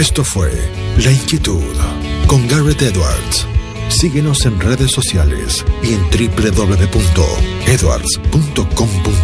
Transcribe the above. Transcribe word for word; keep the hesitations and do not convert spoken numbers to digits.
Esto fue La Inquietud con Garrett Edwards. Síguenos en redes sociales y en doble u doble u doble u punto edwards punto com punto